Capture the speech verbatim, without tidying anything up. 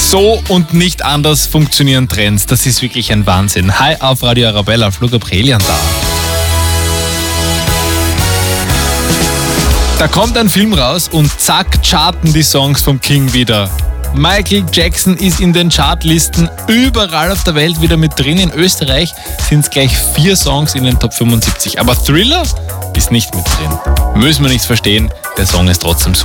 So und nicht anders funktionieren Trends. Das ist wirklich ein Wahnsinn. Hi auf Radio Arabella, Flo Gabrielian da. Da kommt ein Film raus und zack, charten die Songs vom King wieder. Michael Jackson ist in den Chartlisten überall auf der Welt wieder mit drin. In Österreich sind es gleich vier Songs in den Top fünfundsiebzig. Aber Thriller ist nicht mit drin. Müssen wir nichts verstehen, der Song ist trotzdem super.